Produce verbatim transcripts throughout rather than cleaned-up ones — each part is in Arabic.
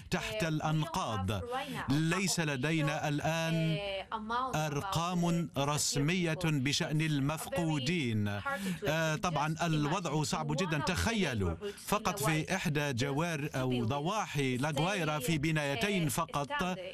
تحت الأنقاض. ليس لدينا الآن أرقام رسمية بشأن المفقودين. طبعا الوضع صعب جدا. تخيلوا فقط في إحدى جوار أو ضواحي لاغوايرا في بنايتين فقط،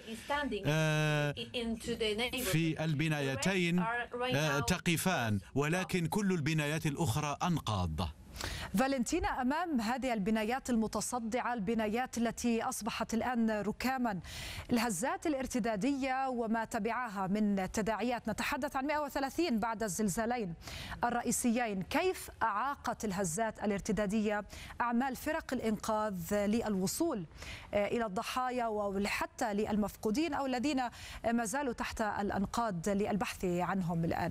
في البنايتين تقفان، ولكن كل البنايات الأخرى أنقاض. فالنتينا، أمام هذه البنايات المتصدعة، البنايات التي أصبحت الآن ركاما، الهزات الارتدادية وما تبعها من تداعيات، نتحدث عن مئة وثلاثين بعد الزلزالين الرئيسيين، كيف أعاقت الهزات الارتدادية أعمال فرق الإنقاذ للوصول إلى الضحايا وحتى للمفقودين أو الذين ما زالوا تحت الأنقاض للبحث عنهم الآن؟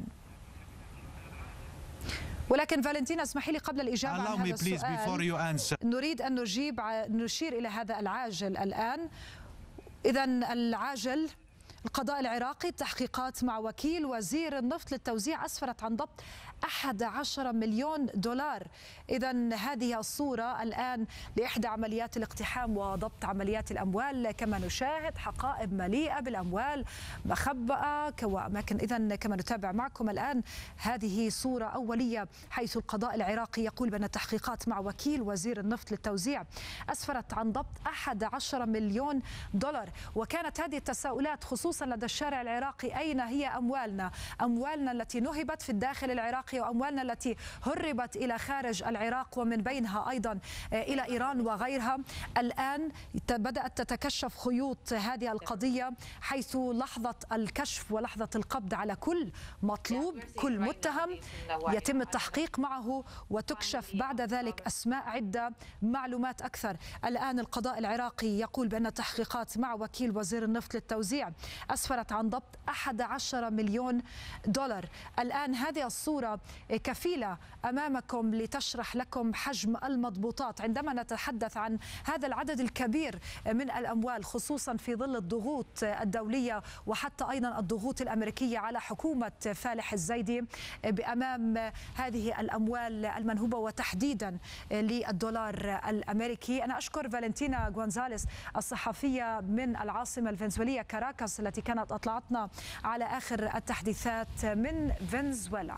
ولكن فالنتينا، اسمحي لي قبل الإجابة عن هذا السؤال نريد أن نجيب نشير إلى هذا العاجل الآن. إذن العاجل: القضاء العراقي التحقيقات مع وكيل وزير النفط للتوزيع أسفرت عن ضبط أحد عشر مليون دولار. إذن هذه الصورة الآن لإحدى عمليات الاقتحام وضبط عمليات الأموال. كما نشاهد حقائب مليئة بالأموال مخبأة وأماكن. إذن كما نتابع معكم الآن هذه صورة أولية حيث القضاء العراقي يقول بأن التحقيقات مع وكيل وزير النفط للتوزيع أسفرت عن ضبط أحد عشر مليون دولار. وكانت هذه التساؤلات خصوصا لدى الشارع العراقي: أين هي أموالنا؟ أموالنا التي نهبت في الداخل العراقي وأموالنا التي هربت إلى خارج العراق ومن بينها أيضا إلى إيران وغيرها. الآن بدأت تتكشف خيوط هذه القضية حيث لحظة الكشف ولحظة القبض على كل مطلوب، كل متهم يتم التحقيق معه وتكشف بعد ذلك أسماء عدة، معلومات أكثر. الآن القضاء العراقي يقول بأن التحقيقات مع وكيل وزير النفط للتوزيع أسفرت عن ضبط أحد عشر مليون دولار. الآن هذه الصورة كفيلة أمامكم لتشرح لكم حجم المضبوطات عندما نتحدث عن هذا العدد الكبير من الأموال، خصوصا في ظل الضغوط الدولية وحتى أيضا الضغوط الأمريكية على حكومة فالح الزيدي بأمام هذه الأموال المنهوبة وتحديدا للدولار الأمريكي. أنا أشكر فالنتينا غونزاليس الصحفية من العاصمة الفنزويلية كاراكاس التي كانت أطلعتنا على آخر التحديثات من فنزويلا.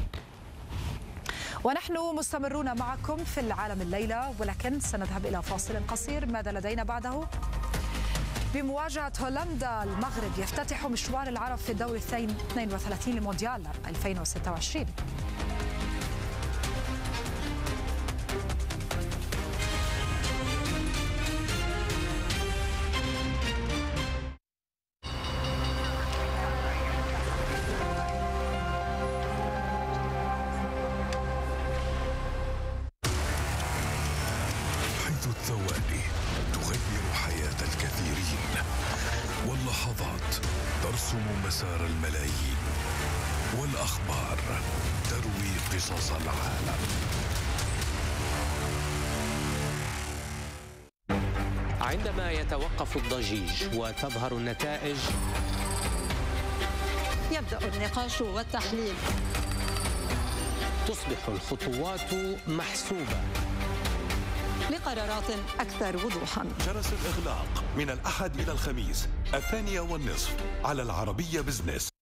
ونحن مستمرون معكم في العالم الليلة، ولكن سنذهب إلى فاصل قصير. ماذا لدينا بعده؟ بمواجهة هولندا المغرب يفتتح مشوار العرب في الدور اثنين وثلاثين لمونديال ألفين وستة وعشرين. الثواني تغير حياة الكثيرين، واللحظات ترسم مسار الملايين، والأخبار تروي قصص العالم. عندما يتوقف الضجيج وتظهر النتائج يبدأ النقاش والتحليل، تصبح الخطوات محسوبة لقرارات أكثر وضوحا. جرس الإغلاق من الأحد إلى الخميس الثانية والنصف على العربية بزنس.